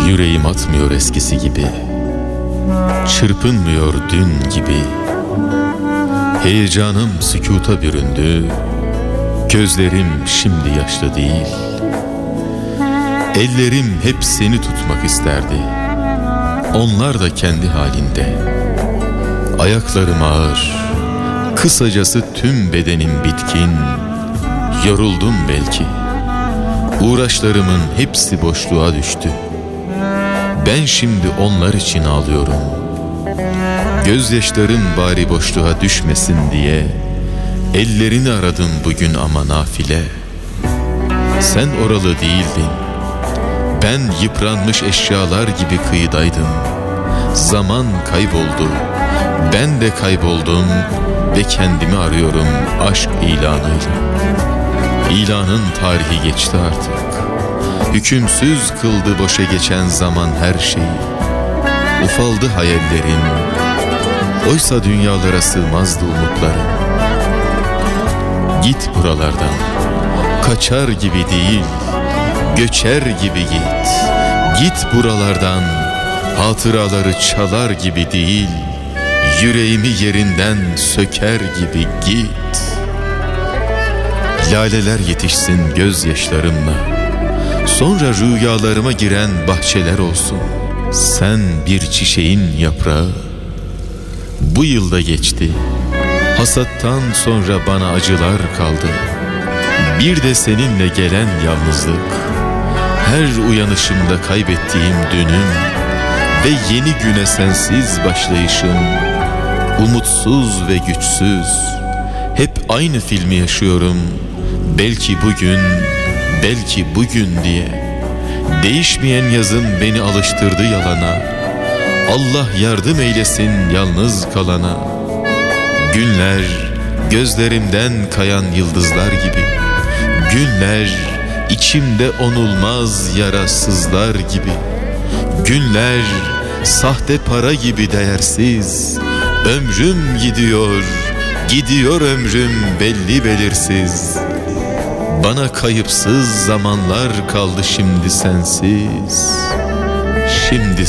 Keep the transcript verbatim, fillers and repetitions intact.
Yüreğim atmıyor eskisi gibi, çırpınmıyor dün gibi. Heyecanım sükuta büründü, gözlerim şimdi yaşlı değil. Ellerim hep seni tutmak isterdi, onlar da kendi halinde. Ayaklarım ağır, kısacası tüm bedenim bitkin. Yoruldum belki, uğraşlarımın hepsi boşluğa düştü. Ben şimdi onlar için ağlıyorum. Gözyaşlarım bari boşluğa düşmesin diye ellerini aradım bugün ama nafile. Sen oralı değildin, ben yıpranmış eşyalar gibi kıyıdaydım. Zaman kayboldu, ben de kayboldum ve kendimi arıyorum aşk ilanıyla. İlanın tarihi geçti artık, hükümsüz kıldı boşa geçen zaman her şeyi. Ufaldı hayallerin, oysa dünyalara sığmazdı umutların. Git buralardan, kaçar gibi değil, göçer gibi git. Git buralardan, hatıraları çalar gibi değil, yüreğimi yerinden söker gibi git. Laleler yetişsin gözyaşlarımla, sonra rüyalarıma giren bahçeler olsun. Sen bir çiçeğin yaprağı, bu yılda geçti, hasattan sonra bana acılar kaldı. Bir de seninle gelen yalnızlık, her uyanışımda kaybettiğim dünüm ve yeni güne sensiz başlayışım. Umutsuz ve güçsüz, hep aynı filmi yaşıyorum. Belki bugün, belki bugün diye. Değişmeyen yazın beni alıştırdı yalana. Allah yardım eylesin yalnız kalana. Günler gözlerimden kayan yıldızlar gibi. Günler içimde onulmaz yarasızlar gibi. Günler sahte para gibi değersiz. Ömrüm gidiyor, gidiyor ömrüm belli belirsiz. Bana kayıpsız zamanlar kaldı şimdi sensiz. Şimdi